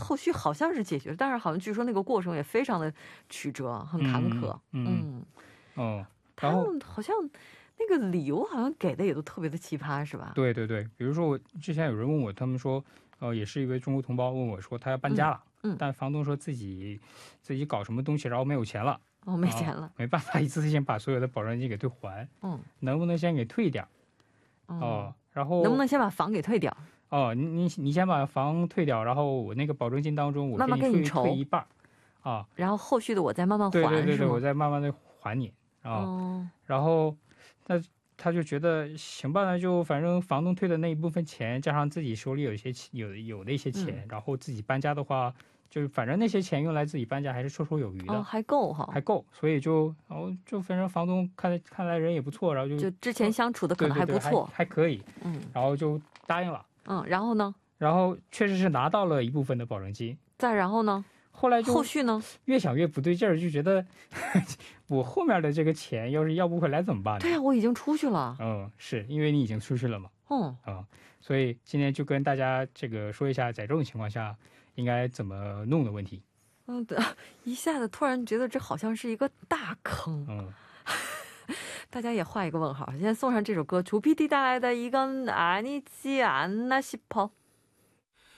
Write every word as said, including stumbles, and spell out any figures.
后续好像是解决，但是好像据说那个过程也非常的曲折，很坎坷。 嗯嗯， 哦， 他然后们好像那个理由好像给的也都特别的奇葩，是吧？ 对对对，比如说我之前有人问我，他们说，呃，也是一位中国同胞问我说他要搬家了， 嗯嗯但房东说自己自己搞什么东西，然后没有钱了， 哦，没钱了。 啊没办法一次性把所有的保证金给退还， 嗯， 能不能先给退点儿？ 哦， 哦，然后能不能先把房给退掉？ 哦，你你你先把房退掉，然后我那个保证金当中我慢慢给你退给你筹退一半儿，啊， 然后后续的我再慢慢还， 对对对对， 是吗？ 我再慢慢的还你啊， 哦， 然后那他就觉得行吧，那就反正房东退的那一部分钱，加上自己手里有一些钱有有的一些钱，然后自己搬家的话，就是反正那些钱用来自己搬家还是绰绰有余的， 哦，还够哈， 还够，所以就哦就反正房东看看来人也不错，然后就就之前相处的可能对对对还不错。 还还可以， 嗯然后就答应了， 嗯，然后呢？ 然后确实是拿到了一部分的保证金， 再然后呢？ 后来就后续呢？ 越想越不对劲儿，就觉得我后面的这个钱要是要不回来怎么办呢？ 对呀、我已经出去了。 嗯，是因为你已经出去了嘛， 嗯， 啊、所以今天就跟大家这个说一下，在这种情况下应该怎么弄的问题。 嗯，对，一下子突然觉得这好像是一个大坑， 嗯， 大家也画一个问号。现在送上这首歌，조피디带来的이건아니지않나싶어。